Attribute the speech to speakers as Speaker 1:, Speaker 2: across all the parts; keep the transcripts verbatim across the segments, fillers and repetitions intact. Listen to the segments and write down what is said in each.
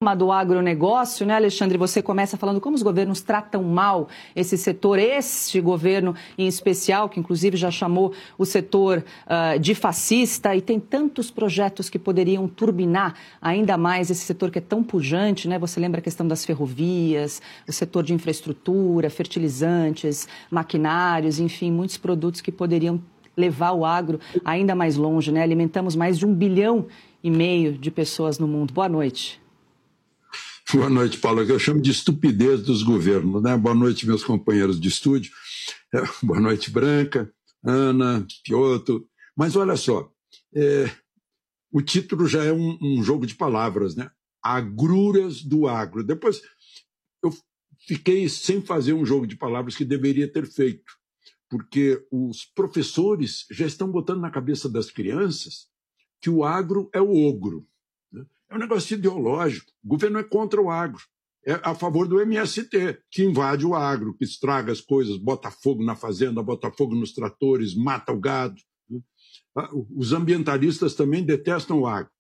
Speaker 1: Do agronegócio, né, Alexandre? Você começa falando como os governos tratam mal esse setor, este governo em especial, que inclusive já chamou o setor uh, de fascista, e tem tantos projetos que poderiam turbinar ainda mais esse setor que é tão pujante, né? Você lembra a questão das ferrovias, o setor de infraestrutura, fertilizantes, maquinários, enfim, muitos produtos que poderiam levar o agro ainda mais longe, né? Alimentamos mais de um bilhão e meio de pessoas no mundo. Boa noite.
Speaker 2: Boa noite, Paulo. Eu chamo de estupidez dos governos, né? Boa noite, meus companheiros de estúdio. É, boa noite, Branca, Ana, Piotr. Mas olha só, é, o título já é um, um jogo de palavras, né? Agruras do agro. Depois eu fiquei sem fazer um jogo de palavras que deveria ter feito, porque os professores já estão botando na cabeça das crianças que o agro é o ogro. É um negócio ideológico. O governo é contra o agro. É a favor do M S T, que invade o agro, que estraga as coisas, bota fogo na fazenda, bota fogo nos tratores, mata o gado. Os ambientalistas também detestam o agro.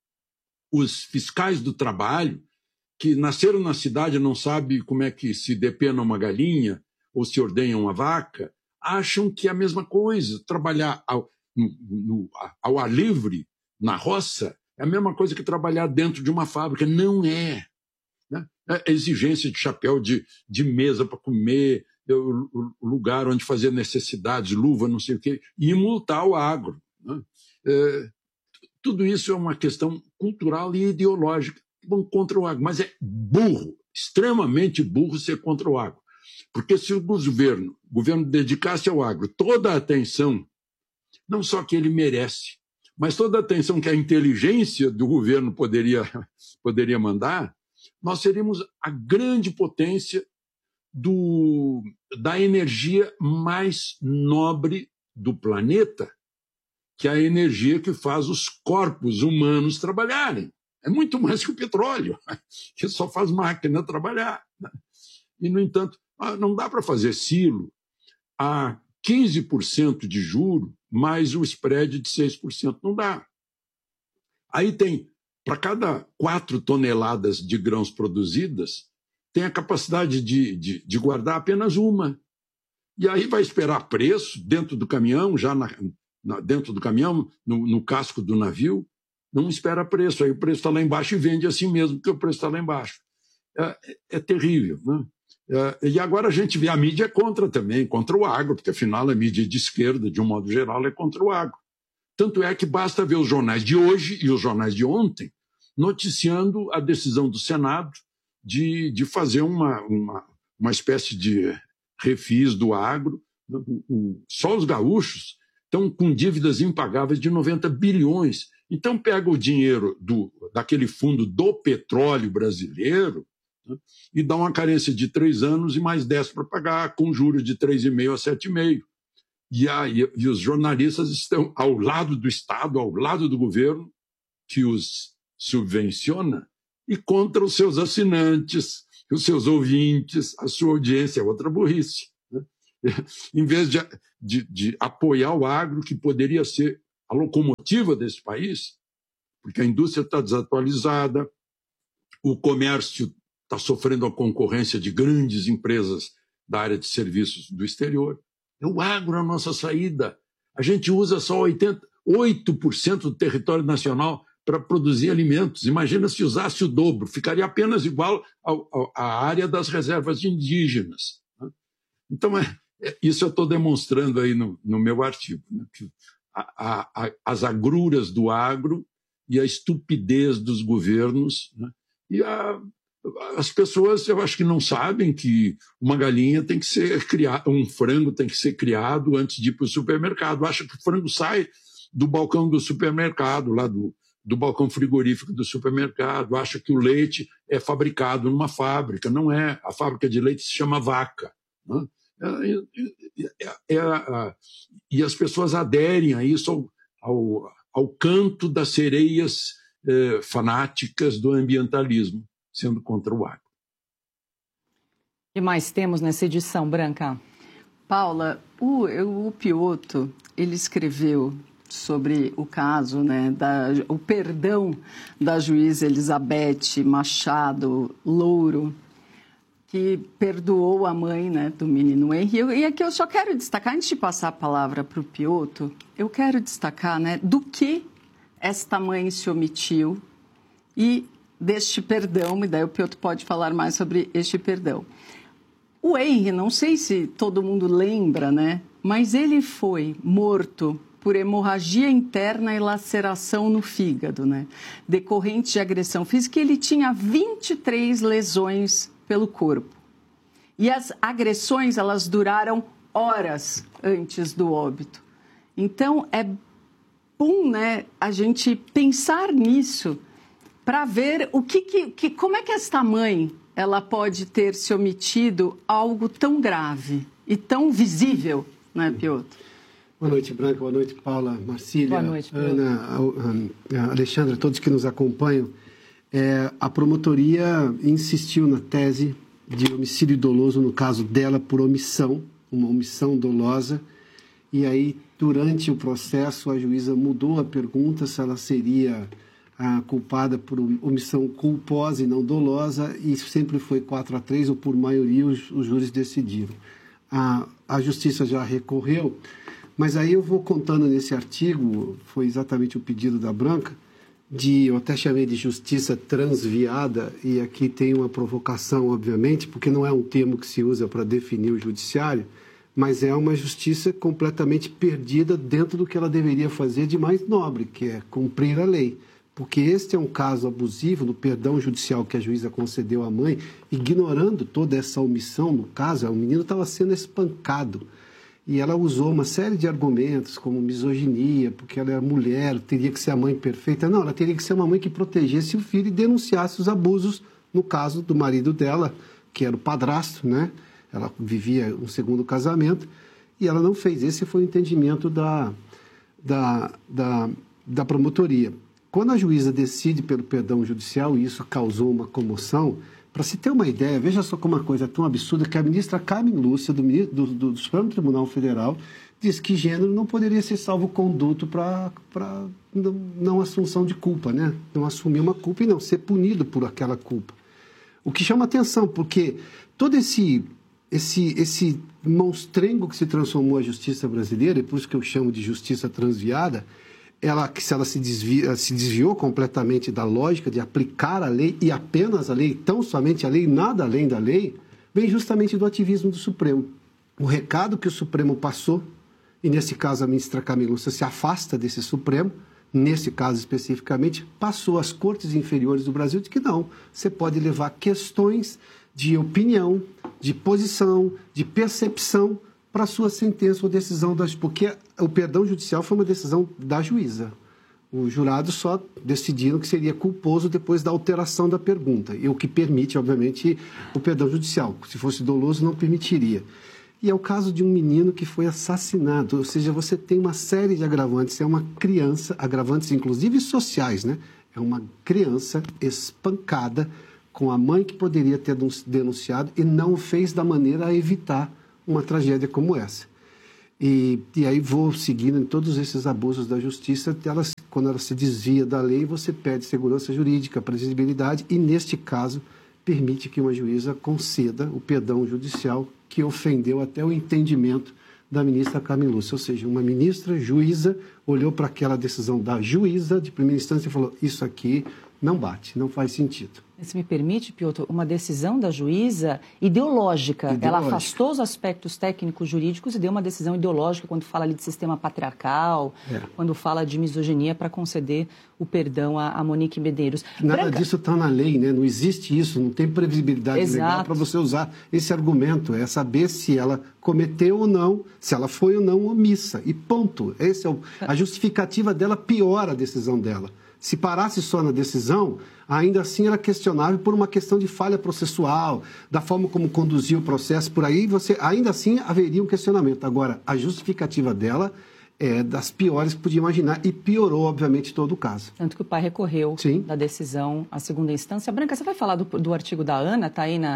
Speaker 2: Os fiscais do trabalho, que nasceram na cidade e não sabem como é que se depena uma galinha ou se ordenha uma vaca, acham que é a mesma coisa. Trabalhar ao, no, no, ao ar livre, na roça, é a mesma coisa que trabalhar dentro de uma fábrica. Não é. Né? É exigência de chapéu de, de mesa para comer, o, o lugar onde fazer necessidades, luva, não sei o quê, e multar o agro. Né? É, tudo isso é uma questão cultural e ideológica. Vão contra o agro, mas é burro, extremamente burro ser contra o agro. Porque se o governo, o governo dedicasse ao agro toda a atenção, não só que ele merece, mas toda a atenção que a inteligência do governo poderia, poderia mandar, nós seríamos a grande potência do, da energia mais nobre do planeta, que é a energia que faz os corpos humanos trabalharem. É muito mais que o petróleo, que só faz máquina trabalhar. E, no entanto, não dá para fazer silo a quinze por cento de juro mais o spread de seis por cento. Não dá. Aí tem, para cada quatro toneladas de grãos produzidas, tem a capacidade de, de, de guardar apenas uma. E aí vai esperar preço dentro do caminhão, já na, na, dentro do caminhão, no, no casco do navio, não espera preço. Aí o preço está lá embaixo e vende assim mesmo, porque o preço está lá embaixo. É, é terrível, né? É, e agora a gente vê a mídia contra também, contra o agro, porque afinal a mídia de esquerda, de um modo geral, é contra o agro. Tanto é que basta ver os jornais de hoje e os jornais de ontem noticiando a decisão do Senado de, de fazer uma, uma, uma espécie de refis do agro. O, o, só os gaúchos estão com dívidas impagáveis de noventa bilhões. Então pega o dinheiro do, daquele fundo do petróleo brasileiro, né, e dá uma carência de três anos e mais dez para pagar, com juros de três vírgula cinco a sete vírgula cinco. E, aí, e os jornalistas estão ao lado do Estado, ao lado do governo, que os subvenciona, e contra os seus assinantes, os seus ouvintes, a sua audiência. É outra burrice. Né? Em vez de, de, de apoiar o agro, que poderia ser a locomotiva desse país, porque a indústria está desatualizada, o comércio está sofrendo a concorrência de grandes empresas da área de serviços do exterior. É o agro a nossa saída. A gente usa só oito por cento do território nacional para produzir alimentos. Imagina se usasse o dobro, ficaria apenas igual ao, ao, à área das reservas indígenas. Né? Então, é, é, isso eu estou demonstrando aí no, no meu artigo, né? Que a, a, as agruras do agro e a estupidez dos governos, né? E a, as pessoas, eu acho que não sabem que uma galinha tem que ser criada, um frango tem que ser criado antes de ir para o supermercado. Acha que o frango sai do balcão do supermercado, lá do, do balcão frigorífico do supermercado. Acha que o leite é fabricado numa fábrica. Não é. A fábrica de leite se chama vaca. Né? É, é, é, é, e as pessoas aderem a isso ao, ao, ao canto das sereias é, fanáticas do ambientalismo, sendo contra o agro.
Speaker 1: O que mais temos nessa edição, Branca?
Speaker 3: Paula, o, o Piotr, ele escreveu sobre o caso, né, da, o perdão da juíza Elizabeth Machado Louro, que perdoou a mãe, né, do menino Henry. E aqui eu só quero destacar, antes de passar a palavra para o Piotr, eu quero destacar, né, do que esta mãe se omitiu e deste perdão, e daí o Piotr pode falar mais sobre este perdão. O Henry, não sei se todo mundo lembra, né, mas ele foi morto por hemorragia interna e laceração no fígado, né, decorrente de agressão física. Ele tinha vinte e três lesões pelo corpo. E as agressões, elas duraram horas antes do óbito. Então, é bom, né, a gente pensar nisso para ver o que, que, que, como é que esta mãe ela pode ter se omitido algo tão grave e tão visível, né, Piotr?
Speaker 4: Boa noite, Branca. Boa noite, Paula, Marcília,
Speaker 1: Boa noite,
Speaker 4: Ana, Alexandra, todos que nos acompanham. É, a promotoria insistiu na tese de homicídio doloso, no caso dela, por omissão, uma omissão dolosa. E aí, durante o processo, a juíza mudou a pergunta se ela seria a culpada por omissão culposa e não dolosa, e sempre foi quatro a três, ou por maioria os, os júris decidiram. A, a justiça já recorreu, mas aí eu vou contando nesse artigo, foi exatamente o pedido da Branca, de, eu até chamei de justiça transviada, e aqui tem uma provocação, obviamente, porque não é um termo que se usa para definir o judiciário, mas é uma justiça completamente perdida dentro do que ela deveria fazer de mais nobre, que é cumprir a lei. Porque este é um caso abusivo no perdão judicial que a juíza concedeu à mãe, ignorando toda essa omissão no caso. O menino estava sendo espancado. E ela usou uma série de argumentos, como misoginia, porque ela era mulher, teria que ser a mãe perfeita. Não, ela teria que ser uma mãe que protegesse o filho e denunciasse os abusos, no caso do marido dela, que era o padrasto, né? Ela vivia um segundo casamento, e ela não fez. Esse foi o entendimento da, da, da, da promotoria. Quando a juíza decide pelo perdão judicial, e isso causou uma comoção, para se ter uma ideia, veja só como uma coisa tão absurda, que a ministra Carmen Lúcia, do, do, do, do Supremo Tribunal Federal, diz que gênero não poderia ser salvo-conduto para não, não assunção de culpa, né? Não assumir uma culpa e não ser punido por aquela culpa. O que chama atenção, porque todo esse, esse, esse monstrengo que se transformou a justiça brasileira, e por isso que eu chamo de justiça transviada, ela, se ela se, desvia, se desviou completamente da lógica de aplicar a lei, e apenas a lei, tão somente a lei, nada além da lei, vem justamente do ativismo do Supremo. O recado que o Supremo passou, e nesse caso a ministra Carmen Lúcia se afasta desse Supremo, nesse caso especificamente, passou às cortes inferiores do Brasil de que não, você pode levar questões de opinião, de posição, de percepção para a sua sentença ou decisão, das, porque o perdão judicial foi uma decisão da juíza. Os jurados só decidiram que seria culposo depois da alteração da pergunta, e o que permite, obviamente, o perdão judicial. Se fosse doloso, não permitiria. E é o caso de um menino que foi assassinado, ou seja, você tem uma série de agravantes, é uma criança, agravantes inclusive sociais, né? É uma criança espancada com a mãe que poderia ter denunciado e não o fez da maneira a evitar uma tragédia como essa. E, e aí vou seguindo em todos esses abusos da justiça, ela, quando ela se desvia da lei, você perde segurança jurídica, previsibilidade, e neste caso permite que uma juíza conceda o perdão judicial que ofendeu até o entendimento da ministra Carmen Lúcia. Ou seja, uma ministra juíza olhou para aquela decisão da juíza de primeira instância e falou: isso aqui não bate, não faz sentido.
Speaker 1: Se me permite, Piotr, uma decisão da juíza ideológica. ideológica. Ela afastou os aspectos técnicos jurídicos e deu uma decisão ideológica quando fala ali de sistema patriarcal, é. quando fala de misoginia, para conceder o perdão a, a Monique Medeiros.
Speaker 4: Nada
Speaker 1: Branca...
Speaker 4: disso está na lei, né? Não existe isso, não tem previsibilidade
Speaker 1: Exato.
Speaker 4: legal para você usar esse argumento. É saber se ela cometeu ou não, se ela foi ou não omissa. E ponto. Esse é o... A justificativa dela piora a decisão dela. Se parasse só na decisão, ainda assim era questionável por uma questão de falha processual, da forma como conduziu o processo, por aí você ainda assim haveria um questionamento. Agora, a justificativa dela é das piores que podia imaginar e piorou, obviamente, todo o caso.
Speaker 1: Tanto que o pai recorreu Sim. da decisão à segunda instância. Branca, você vai falar do, do artigo da Ana, está aí na,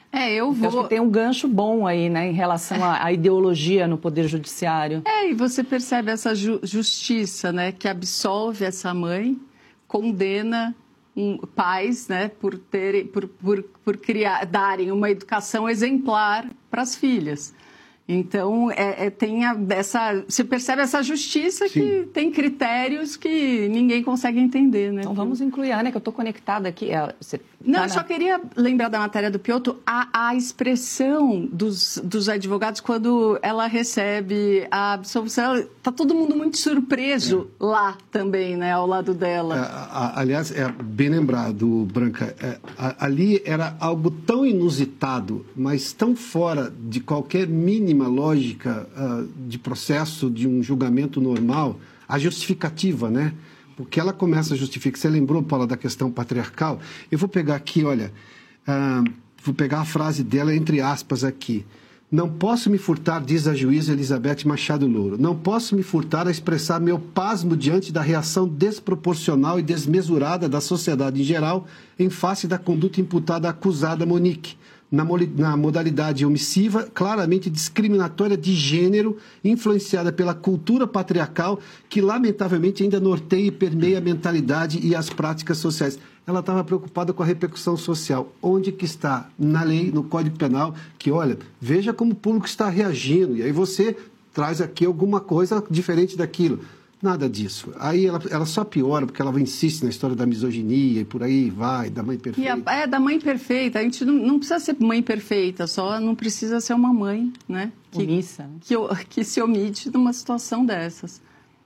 Speaker 3: É, eu vou...
Speaker 1: Acho que tem um gancho bom aí, né, em relação à, à ideologia no Poder Judiciário.
Speaker 3: É, e você percebe essa ju justiça, né, que absolve essa mãe, condena um, pais, né, por, terem, por, por, por criar, darem uma educação exemplar para as filhas. Então, é, é, tem a, essa, você percebe essa justiça. Sim. Que tem critérios que ninguém consegue entender, né?
Speaker 1: Então, vamos incluir a Ana, que eu estou conectada aqui. Você
Speaker 3: Não,
Speaker 1: tá
Speaker 3: eu
Speaker 1: na...
Speaker 3: só queria lembrar da matéria do Piotto, a, a expressão dos, dos advogados quando ela recebe a absolvição. Está todo mundo muito surpreso é. lá também, né, ao lado dela.
Speaker 4: É, a, aliás, é bem lembrado, Branca, é, a, ali era algo tão inusitado, mas tão fora de qualquer mínima lógica uh, de processo de um julgamento normal, a justificativa, né? Porque ela começa a justificar. Você lembrou, Paula, da questão patriarcal? Eu vou pegar aqui, olha, uh, vou pegar a frase dela entre aspas aqui. Não posso me furtar, diz a juíza Elizabeth Machado Louro, não posso me furtar a expressar meu pasmo diante da reação desproporcional e desmesurada da sociedade em geral em face da conduta imputada à acusada Monique. Na, na modalidade omissiva, claramente discriminatória de gênero, influenciada pela cultura patriarcal, que lamentavelmente ainda norteia e permeia a mentalidade e as práticas sociais. Ela estava preocupada com a repercussão social. Onde que está na lei, no Código Penal, que, olha, veja como o público está reagindo, e aí você traz aqui alguma coisa diferente daquilo. Nada disso. Aí ela, ela só piora, porque ela insiste na história da misoginia e por aí vai, da mãe perfeita.
Speaker 3: A, é, da mãe perfeita. A gente não, não precisa ser mãe perfeita, só não precisa ser uma mãe, né? Que,
Speaker 1: Omissa.
Speaker 3: Que, que se omite numa situação dessas.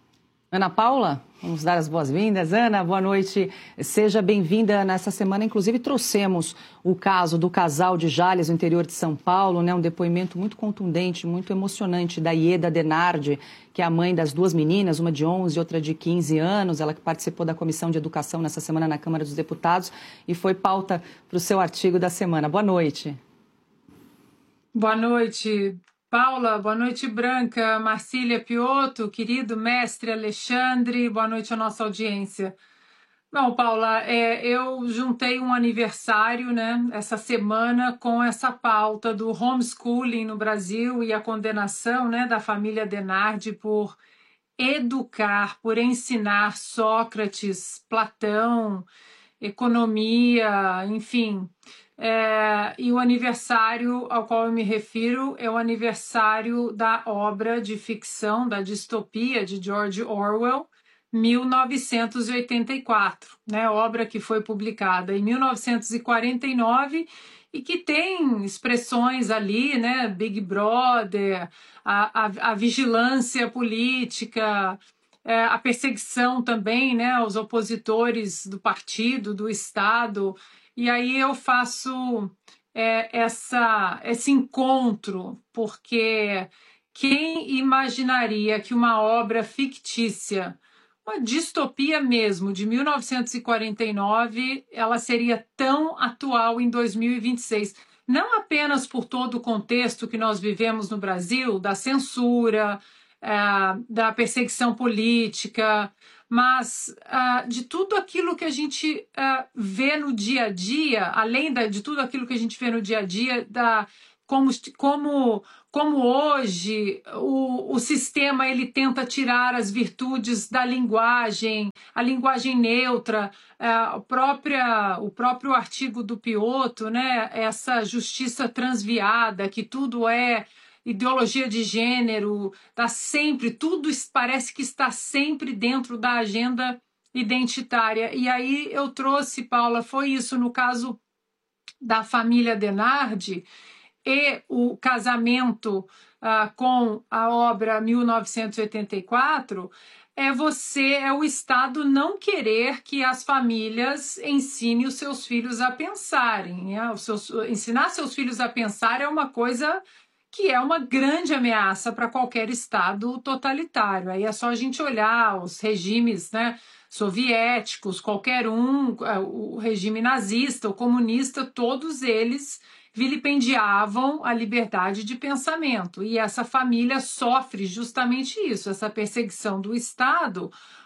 Speaker 1: Ana Paula, vamos dar as boas-vindas. Ana, boa noite. Seja bem-vinda. Nessa semana, inclusive, trouxemos o caso do casal de Jales, no interior de São Paulo, né? Um depoimento muito contundente, muito emocionante da Ieda Denardi, que é a mãe das duas meninas, uma de onze e outra de quinze anos. Ela que participou da Comissão de Educação nessa semana na Câmara dos Deputados e foi pauta para o seu artigo da semana. Boa noite.
Speaker 5: Boa noite, Paula, boa noite, Branca, Marcília Piotto, querido mestre Alexandre, boa noite à nossa audiência. Bom, Paula, é, eu juntei um aniversário, né, essa semana com essa pauta do homeschooling no Brasil e a condenação, né, da família Denardi por educar, por ensinar Sócrates, Platão, economia, enfim... É, e o aniversário ao qual eu me refiro é o aniversário da obra de ficção, da distopia de George Orwell, mil novecentos e oitenta e quatro, né, obra que foi publicada em mil novecentos e quarenta e nove e que tem expressões ali, né, Big Brother, a, a, a vigilância política, é, a perseguição também, né, aos opositores do partido, do Estado. E aí eu faço é, essa, esse encontro, porque quem imaginaria que uma obra fictícia, uma distopia mesmo, de mil novecentos e quarenta e nove, ela seria tão atual em dois mil e vinte e seis? Não apenas por todo o contexto que nós vivemos no Brasil, da censura, é, da perseguição política, mas uh, de tudo aquilo que a gente uh, vê no dia a dia, além da, de tudo aquilo que a gente vê no dia a dia, da, como, como, como hoje o, o sistema ele tenta tirar as virtudes da linguagem, a linguagem neutra, uh, a própria, o próprio artigo do Piotto, né, essa justiça transviada, que tudo é ideologia de gênero, tá sempre, tudo parece que está sempre dentro da agenda identitária. E aí eu trouxe, Paula, foi isso no caso da família Denardi e o casamento uh, com a obra mil novecentos e oitenta e quatro, é você, é o Estado não querer que as famílias ensinem os seus filhos a pensarem. Né? Os seus, ensinar seus filhos a pensar é uma coisa que é uma grande ameaça para qualquer Estado totalitário. Aí é só a gente olhar os regimes, né, soviéticos, qualquer um, o regime nazista, o comunista, todos eles vilipendiavam a liberdade de pensamento. E essa família sofre justamente isso, essa perseguição do Estado,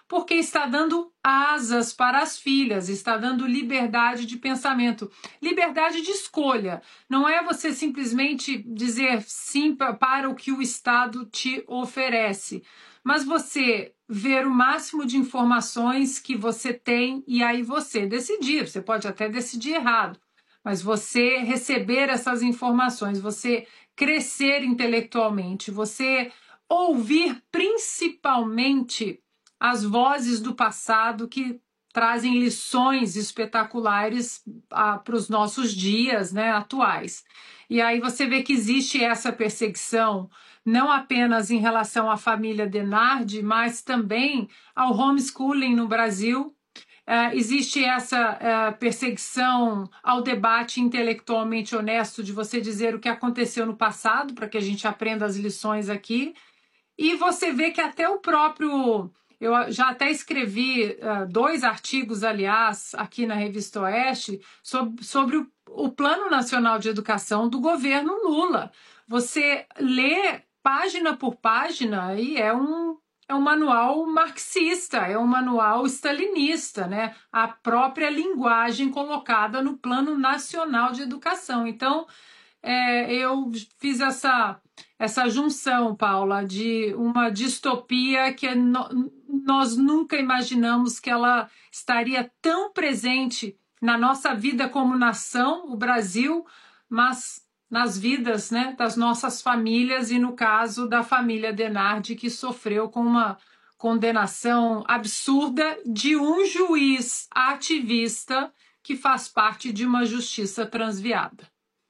Speaker 5: porque está dando asas para as filhas, está dando liberdade de pensamento, liberdade de escolha. Não é você simplesmente dizer sim para o que o Estado te oferece, mas você ver o máximo de informações que você tem e aí você decidir. Você pode até decidir errado, mas você receber essas informações, você crescer intelectualmente, você ouvir principalmente as vozes do passado que trazem lições espetaculares ah, para os nossos dias, né, atuais. E aí você vê que existe essa perseguição, não apenas em relação à família Denardi, mas também ao homeschooling no Brasil. Uh, existe essa uh, perseguição ao debate intelectualmente honesto de você dizer o que aconteceu no passado, para que a gente aprenda as lições aqui. E você vê que até o próprio... Eu já até escrevi uh, dois artigos, aliás, aqui na Revista Oeste, sobre, sobre o, o Plano Nacional de Educação do governo Lula. Você lê página por página e é um... É um manual marxista, é um manual stalinista, né? A própria linguagem colocada no Plano Nacional de Educação. Então, é, eu fiz essa, essa junção, Paula, de uma distopia que no, nós nunca imaginamos que ela estaria tão presente na nossa vida como nação, o Brasil, mas nas vidas, né, das nossas famílias e no caso da família Denardi, que sofreu com uma condenação absurda de um juiz ativista que faz parte de uma justiça transviada.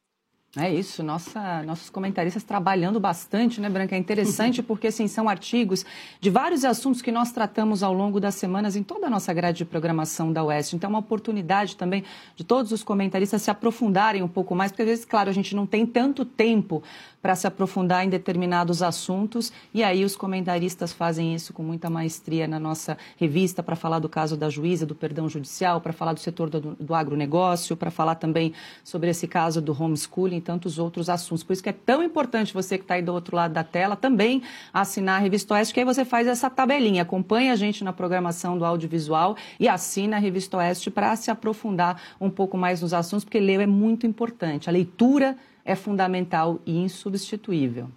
Speaker 1: É isso, nossa, nossos comentaristas trabalhando bastante, né, Branca? É interessante porque, assim, são artigos de vários assuntos que nós tratamos ao longo das semanas em toda a nossa grade de programação da Oeste. Então, é uma oportunidade também de todos os comentaristas se aprofundarem um pouco mais, porque, às vezes, claro, a gente não tem tanto tempo para se aprofundar em determinados assuntos, e aí os comentaristas fazem isso com muita maestria na nossa revista, para falar do caso da juíza, do perdão judicial, para falar do setor do, do agronegócio, para falar também sobre esse caso do homeschooling, tantos outros assuntos. Por isso que é tão importante você que está aí do outro lado da tela também assinar a Revista Oeste, que aí você faz essa tabelinha, acompanha a gente na programação do audiovisual e assina a Revista Oeste para se aprofundar um pouco mais nos assuntos, porque ler é muito importante. A leitura é fundamental e insubstituível.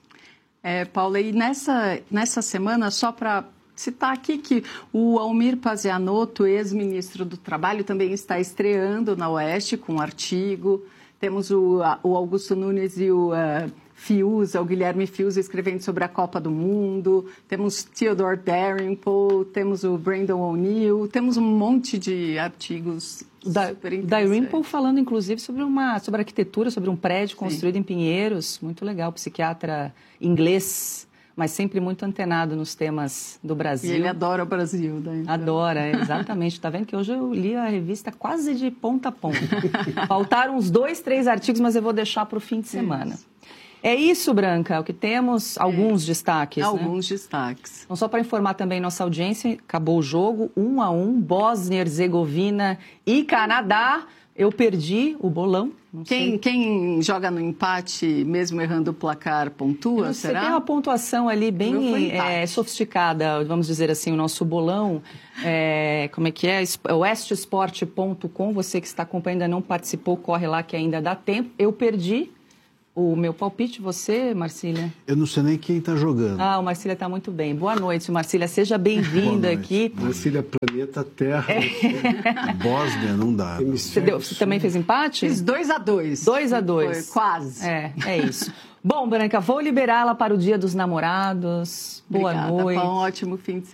Speaker 3: É, Paula, e nessa, nessa semana, só para citar aqui que o Almir Pazianotto, ex-ministro do Trabalho, também está estreando na Oeste com um artigo. Temos o, o Augusto Nunes e o uh, Fiuza, o Guilherme Fiuza, escrevendo sobre a Copa do Mundo. Temos Theodore Dalrymple, temos o Brandon O'Neill, temos um monte de artigos
Speaker 1: da,
Speaker 3: super interessantes.
Speaker 1: Dalrymple falando, inclusive, sobre, uma, sobre arquitetura, sobre um prédio
Speaker 3: Sim.
Speaker 1: construído em Pinheiros. Muito legal, psiquiatra inglês, mas sempre muito antenado nos temas do Brasil.
Speaker 3: E ele adora o Brasil. Né, então.
Speaker 1: Adora, é, exatamente. Está vendo que hoje eu li a revista quase de ponta a ponta. Faltaram uns dois, três artigos, mas eu vou deixar para o fim de semana. Isso. É isso, Branca, o que temos, alguns é. destaques.
Speaker 3: Alguns
Speaker 1: né?
Speaker 3: destaques.
Speaker 1: Então, só para informar também nossa audiência, acabou o jogo, um a um, Bósnia, Herzegovina e Canadá. Eu perdi o bolão.
Speaker 3: Quem, quem joga no empate, mesmo errando o placar, pontua,
Speaker 1: Você
Speaker 3: será?
Speaker 1: Tem uma pontuação ali bem é, sofisticada, vamos dizer assim, o nosso bolão. É, como é que é? oeste sport ponto com. Você que está acompanhando, ainda não participou, corre lá que ainda dá tempo. Eu perdi o meu palpite. Você, Marcília?
Speaker 6: Eu não sei nem quem está jogando.
Speaker 1: Ah, o Marcília está muito bem. Boa noite, Marcília. Seja bem-vinda aqui.
Speaker 4: Marcília, planeta Terra.
Speaker 6: É. Bósnia não dá. Não.
Speaker 1: Você, deu, você também fez empate?
Speaker 3: Fiz dois a dois.
Speaker 1: dois a dois.
Speaker 3: Foi quase.
Speaker 1: É, é isso. Bom, Branca, vou liberá-la para o Dia dos Namorados. Boa
Speaker 3: Obrigada,
Speaker 1: noite.
Speaker 3: Foi um ótimo fim de semana.